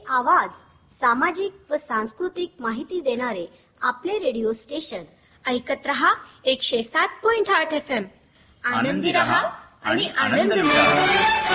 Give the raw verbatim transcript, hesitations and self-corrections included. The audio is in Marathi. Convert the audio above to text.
आवाज, सामाजिक व सांस्कृतिक माहिती देणारे आपले रेडिओ स्टेशन. ऐकत रहा एकशे सात पॉइंट आठ एफ एम. आनंदी रहा आणि आनंद मिळवा.